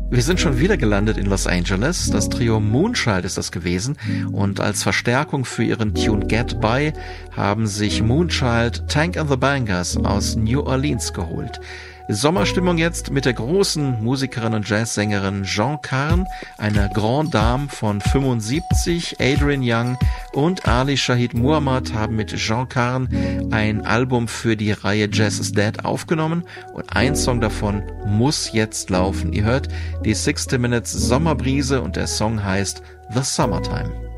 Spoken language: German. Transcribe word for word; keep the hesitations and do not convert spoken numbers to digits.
Wir sind schon wieder gelandet in Los Angeles. Das Trio Moonchild ist das gewesen. Und als Verstärkung für ihren Tune Get By haben sich Moonchild Tank and the Bangers aus New Orleans geholt. Sommerstimmung jetzt mit der großen Musikerin und Jazzsängerin Jean Carn, einer Grande Dame von fünfundsiebzig. Adrian Young und Ali Shahid Muhammad haben mit Jean Carn ein Album für die Reihe Jazz is Dead aufgenommen und ein Song davon muss jetzt laufen. Ihr hört die sixty Minutes Sommerbrise und der Song heißt The Summertime.